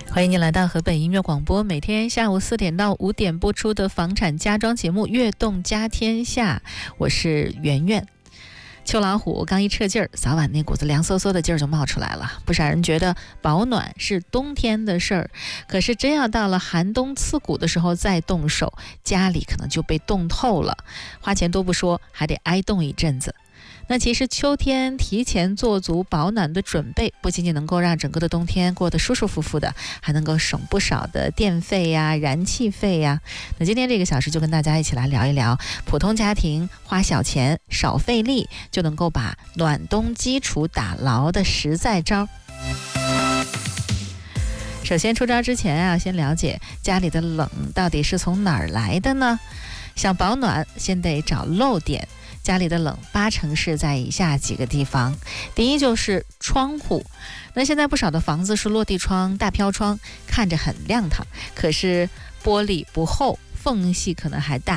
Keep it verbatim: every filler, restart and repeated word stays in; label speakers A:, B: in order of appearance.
A: 欢迎您来到河北音乐广播，每天下午四点到五点播出的房产家装节目《悦动家天下》，我是圆圆。秋老虎刚一撤劲儿，早晚那股子凉飕飕的劲儿就冒出来了。不少人觉得保暖是冬天的事儿，可是真要到了寒冬刺骨的时候再动手，家里可能就被冻透了，花钱都不说，还得挨冻一阵子。那其实秋天提前做足保暖的准备，不仅仅能够让整个的冬天过得舒舒服服的，还能够省不少的电费呀、燃气费呀。那今天这个小时就跟大家一起来聊一聊，普通家庭花小钱少费力就能够把暖冬基础打牢的实在招。首先出招之前啊，先了解家里的冷到底是从哪儿来的呢？想保暖，先得找漏点。家里的冷八成是在以下几个地方。第一就是窗户，那现在不少的房子是落地窗、大飘窗，看着很亮堂，可是玻璃不厚，缝隙可能还大，